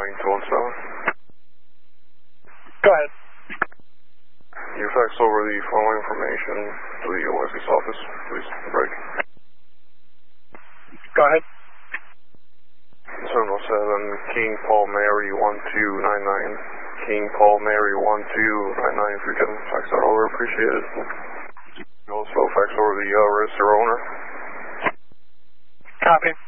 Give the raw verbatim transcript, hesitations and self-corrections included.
nine two one seven. Go ahead. You fax over the following information to the Oasis office, please. Break. Go ahead. seven oh seven, King Paul Mary one two nine nine. King Paul Mary one two nine nine. If you can fax that over, appreciate it. You also fax over the uh, register owner. Copy.